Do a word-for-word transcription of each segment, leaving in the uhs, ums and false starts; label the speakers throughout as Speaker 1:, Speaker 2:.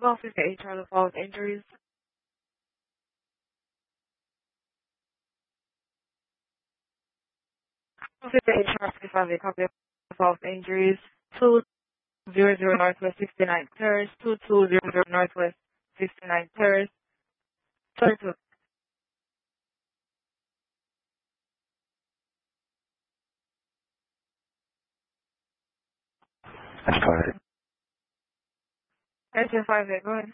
Speaker 1: Office to H R the false injuries. Office to H R to have a copy of false injuries. two zero zero Northwest sixty-ninth Terrace, two two zero zero Northwest sixty-ninth Terrace, thirty-two.
Speaker 2: That's fine.
Speaker 1: S F five eight, go ahead.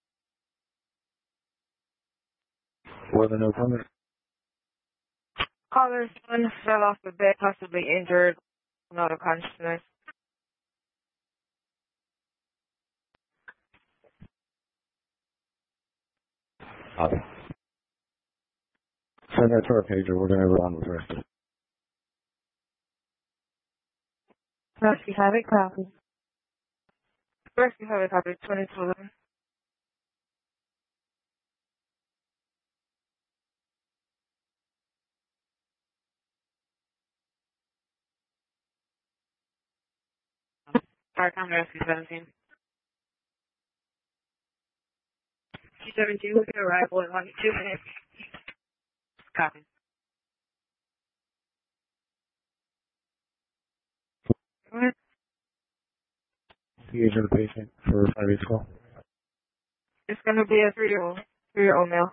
Speaker 2: What are the notes on it?
Speaker 1: Caller's son fell off the bed, possibly injured, not a consciousness.
Speaker 2: Copy. Send that to our pager. We're going to run with the rest of it.
Speaker 1: Rescue have it, copy. Rescue have it, copy, twenty-two eleven. Sorry, come to Rescue seventeen. Rescue seventeen will be arrival in one, two minutes. Copy. Go ahead.
Speaker 2: The age of the patient for five eight twelve.
Speaker 1: It's going to be a three-year-old, three-year-old male.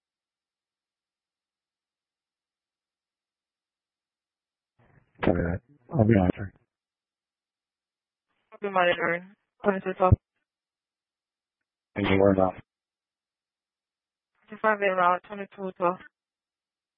Speaker 2: Copy that. I'll be answering.
Speaker 1: I'll be monitoring. twenty-two twelve.
Speaker 2: Thank you. Where about?
Speaker 1: five eight route, twenty-two twelve.